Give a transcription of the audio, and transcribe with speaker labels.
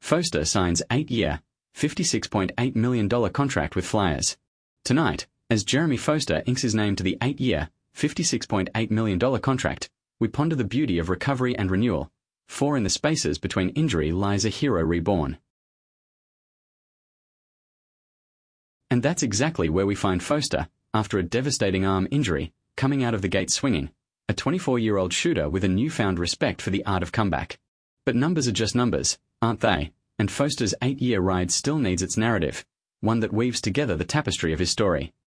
Speaker 1: Foster signs 8-year, $56.8 million contract with Flyers. Tonight, as Jeremy Foster inks his name to the 8-year, $56.8 million contract, we ponder the beauty of recovery and renewal, for in the spaces between injury lies a hero reborn. And that's exactly where we find Foster, after a devastating arm injury, coming out of the gate swinging, a 24-year-old shooter with a newfound respect for the art of comeback. But numbers are just numbers, aren't they? And Foster's 8-year ride still needs its narrative, one that weaves together the tapestry of his story.